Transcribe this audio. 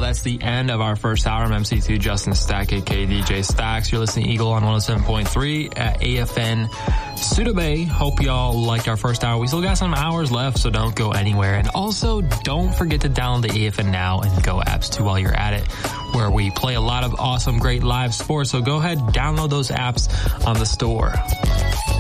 that's the end of our first hour. I'm MC2 Justin Stack, aka DJ Stacks. You're listening to Eagle on 107.3 at AFN Sudabay. Hope y'all liked our first hour. We still got some hours left, so don't go anywhere. And also, don't forget to download the AFN Now and Go apps too while you're at it, where we play a lot of awesome, great live sports. So go ahead, download those apps on the store.